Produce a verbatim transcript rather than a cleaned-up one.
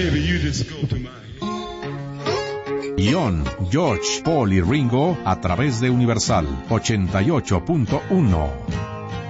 baby, you just go to my... Guión, George, Paul y Ringo a través de Universal ochenta y ocho punto uno.